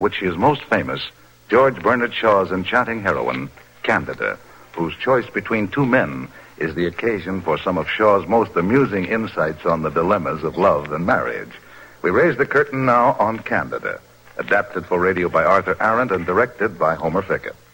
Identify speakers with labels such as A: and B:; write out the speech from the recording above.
A: which is most famous, George Bernard Shaw's enchanting heroine, Candida, whose choice between two men is the occasion for some of Shaw's most amusing insights on the dilemmas of love and marriage. We raise the curtain now on Candida, adapted for radio by Arthur Arendt and directed by Homer Fickett.